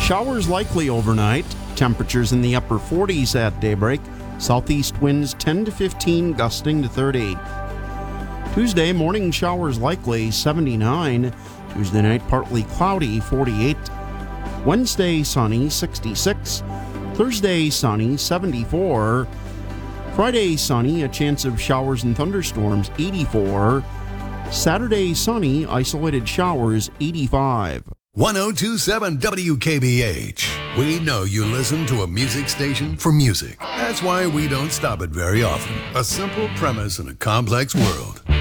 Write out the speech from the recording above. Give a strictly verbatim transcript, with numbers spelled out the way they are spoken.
Showers likely overnight. Temperatures in the upper forties at daybreak. Southeast winds ten to fifteen, gusting to thirty. Tuesday, morning showers likely, seventy-nine. Tuesday night, partly cloudy, forty-eight. Wednesday, sunny, sixty-six. Thursday, sunny, seventy-four. Friday, sunny, a chance of showers and thunderstorms, eighty-four. Saturday, sunny, isolated showers, eighty-five. one oh two point seven W K B H. We know you listen to a music station for music. That's why we don't stop it very often. A simple premise in a complex world.